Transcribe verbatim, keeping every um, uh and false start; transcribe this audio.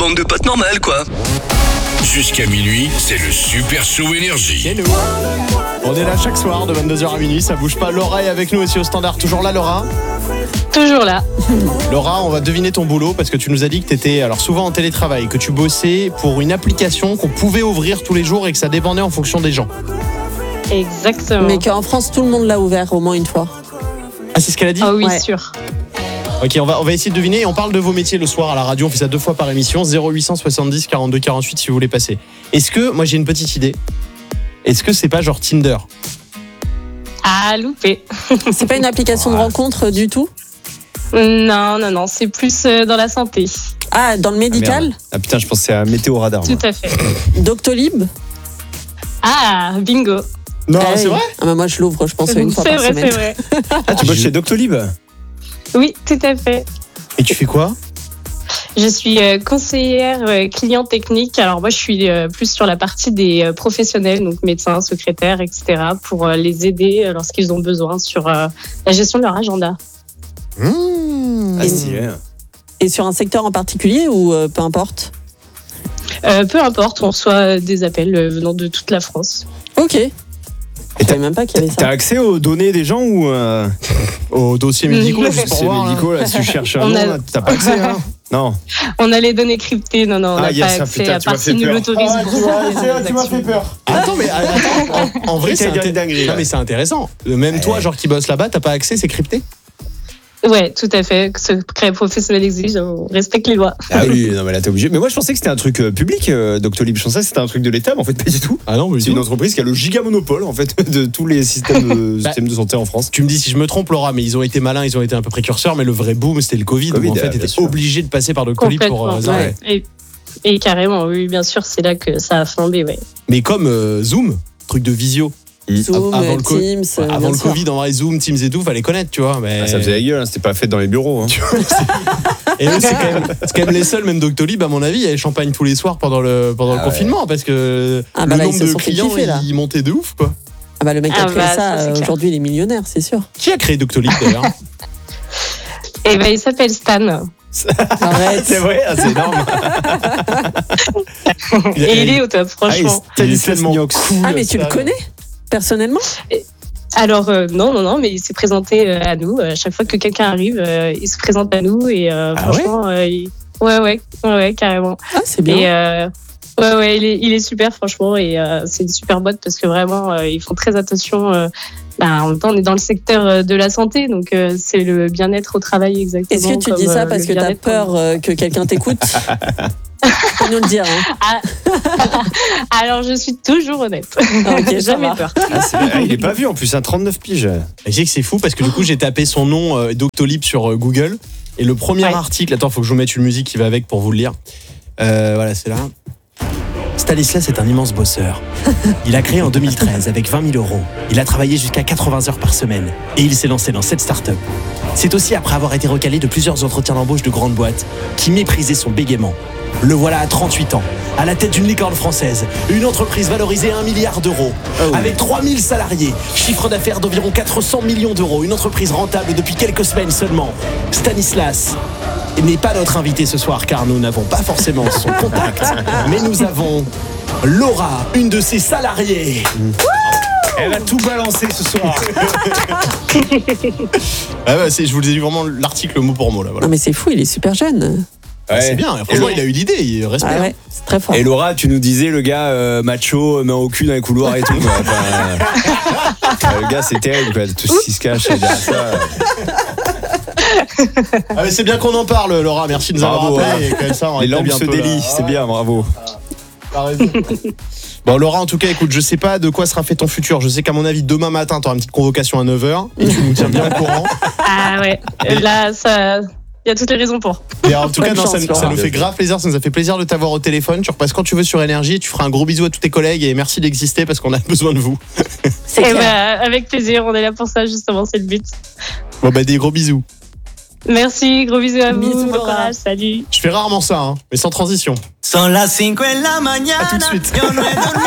bande de potes normales, quoi. Jusqu'à minuit, c'est le Super Show Énergie. C'est nous. On est là chaque soir de vingt-deux heures à minuit, ça bouge pas. Laura est avec nous aussi au standard. Toujours là, Laura ? Toujours là. Laura, on va deviner ton boulot parce que tu nous as dit que tu étais alors souvent en télétravail, que tu bossais pour une application qu'on pouvait ouvrir tous les jours et que ça dépendait en fonction des gens. Exactement. Mais qu'en France, tout le monde l'a ouvert au moins une fois. Ah, c'est ce qu'elle a dit ? Ah oui, Ouais. sûr. Ok, on va, on va essayer de deviner et on parle de vos métiers le soir à la radio. On fait ça deux fois par émission. zéro huit cent soixante-dix quarante-deux quarante-huit si vous voulez passer. Est-ce que, moi j'ai une petite idée. Est-ce que c'est pas genre Tinder ? Ah, loupé. C'est pas une application de rencontre du tout ? Non, non, non, c'est plus euh, dans la santé. Ah, dans le médical ? Ah putain, je pensais à Météo Radar. moi. Tout à fait. Doctolib ? Ah, bingo. Non, Ah c'est oui. vrai ? Ah bah moi je l'ouvre, je pense, une fois C'est par vrai, semaine. c'est vrai. Ah, tu bosses chez Doctolib ? Oui, tout à fait. Et tu fais quoi ? Je suis euh, conseillère euh, client technique. Alors moi, je suis euh, plus sur la partie des euh, professionnels, donc médecins, secrétaires, et cetera, pour euh, les aider euh, lorsqu'ils ont besoin sur euh, la gestion de leur agenda. Mmh. Ah, stylé. Et sur un secteur en particulier ou euh, peu importe ? Euh, peu importe, on reçoit des appels euh, venant de toute la France. Ok. Je savais même pas qu'il y avait T'as ça. accès aux données des gens ou euh, Aux dossiers médicaux, juste pour c'est voir. là. médicaux là, si tu cherches un On nom, a- là, t'as pas accès hein ? Non. On a les données cryptées, non, non, on n'a Ah, yes, pas ah, accès, putain, à tu m'as part fait si nous peur. l'autorisons. peur. Attends, mais attends, en, en vrai, c'est, Quelqu'un inté- une dinguerie, non, là. mais c'est intéressant. Même toi, genre qui bosse là-bas, t'as pas accès, c'est crypté ? Ouais, tout à fait. Secret professionnel exige, on respecte les lois. Ah oui, non mais là t'es obligé. Mais moi je pensais que c'était un truc euh, public, euh, Doctolib. Je pensais que c'était un truc de l'État, mais en fait pas du tout. Ah non, mais C'est une entreprise qui a le giga monopole en fait de tous les systèmes de, Bah, systèmes de santé en France. Tu me dis si je me trompe, Laura, mais ils ont été malins, ils ont été un peu précurseurs, mais le vrai boom, c'était le Covid. Covid, où en fait, ah, bien t'étais sûr. obligé de passer par Doctolib pour. Complètement. euh, ça, ouais. ouais. Et, et carrément, oui, bien sûr, c'est là que ça a flambé, ouais. Mais comme euh, Zoom, truc de visio. Zoom, Avant le co- Teams, Ouais, euh, avant bien le sûr. Covid, en vrai, Zoom, Teams et tout, fallait connaître, tu vois. Mais... Ah, ça faisait la gueule, hein, c'était pas fait dans les bureaux. Hein. Et eux, c'est quand, même, c'est quand même les seuls, même Doctolib, à mon avis, il y avait champagne tous les soirs pendant le, pendant Ah le ouais. confinement, parce que Ah bah le là, ils nombre se de sont fait clients, kiffer, là. il montait de ouf, quoi. Ah bah le mec qui Ah a créé bah, ça, ça, c'est euh, clair. aujourd'hui il est millionnaire, c'est sûr. Qui a créé Doctolib, d'ailleurs ? Et ben, il s'appelle Stan. Arrête. C'est vrai, ah, c'est énorme. Et il est au top, Ah, et franchement. Stanislas tellement Niox. Ah mais tu le ça. connais personnellement ? Alors, euh, non, non, non, mais il s'est présenté euh, à nous. À chaque fois que quelqu'un arrive, euh, il se présente à nous. Et euh, Ah franchement, euh, il- ouais, ouais, ouais, ouais, carrément. Ah c'est bien. Et euh, ouais, ouais, il est, il est super, franchement. Et euh, c'est une super boîte parce que vraiment, euh, ils font très attention. Euh, bah, en même temps, on est dans le secteur euh, de la santé, donc euh, c'est le bien-être au travail exactement. Est-ce que tu comme, dis ça euh, parce le que t'as bien-être peur euh, que quelqu'un t'écoute ? Faut nous le dire. Hein. Alors, je suis toujours honnête. Ah, ok, ça Jamais va. peur. Ah, c'est- ah, il est pas vu en plus, un trente-neuf piges. Et je sais que c'est fou, parce que du coup, j'ai tapé son nom, euh, Doctolib, sur euh, Google. Et le premier Ouais. article, attends, faut que je vous mette une musique qui va avec pour vous le lire. Euh, voilà, c'est là. Stanislas est un immense bosseur. Il a créé en deux mille treize avec vingt mille euros. Il a travaillé jusqu'à quatre-vingts heures par semaine. Et il s'est lancé dans cette start-up. C'est aussi après avoir été recalé de plusieurs entretiens d'embauche de grandes boîtes qui méprisaient son bégaiement. Le voilà à trente-huit ans, à la tête d'une licorne française, une entreprise valorisée à un milliard d'euros, Ah oui. avec trois mille salariés, chiffre d'affaires d'environ quatre cents millions d'euros, une entreprise rentable depuis quelques semaines seulement. Stanislas n'est pas notre invité ce soir car nous n'avons pas forcément son contact, mais nous avons Laura, une de ses salariées. Elle va tout balancer ce soir. Ah bah, c'est, je vous ai dit vraiment l'article mot pour mot là. Voilà. Non mais c'est fou, il est super jeune. Ah, c'est bien, franchement il a eu l'idée, il respect. Ah hein. ouais, c'est très fort. Et Laura, tu nous disais le gars euh, macho, main au cul dans les couloirs et tout. quoi. Enfin, euh, le gars, c'est terrible, quoi. Tout ce qui se cache derrière ça. Ah, mais c'est bien qu'on en parle, Laura, merci de nous avoir Bravo, rappelé. Et comme ça, on Les lampes rétablit un se peu la- délient, c'est bien, bravo. T'as raison. Bon Laura, en tout cas, écoute, je sais pas de quoi sera fait ton futur. Je sais qu'à mon avis, demain matin, t'auras une petite convocation à neuf heures et tu nous tiens bien au courant. Ah ouais, là, ça, il y a toutes les raisons pour. Et en tout cas, Bonne non, chance, ça, ça Laura. nous fait grave plaisir, ça nous a fait plaisir de t'avoir au téléphone. Tu repasses quand tu veux sur Énergie, tu feras un gros bisou à tous tes collègues et merci d'exister parce qu'on a besoin de vous. C'est Eh clair. ben, avec plaisir, on est là pour ça, justement, c'est le but. Bon bah des gros bisous. Merci, gros bisous à vous, Bisous, bon Laura. courage, salut. Je fais rarement ça, hein, mais sans transition. Son las cinco en la mañana. À tout de suite. Yo no he dormido.